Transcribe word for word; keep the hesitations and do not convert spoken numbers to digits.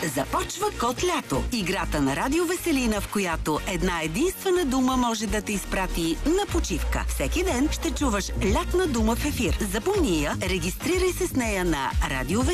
Започва Код лято. Играта на Радио Веселина, в която една единствена дума може да те изпрати на почивка. Всеки ден ще чуваш лятна дума в ефир. Запомни я, регистрирай се с нея на Радио Веселина.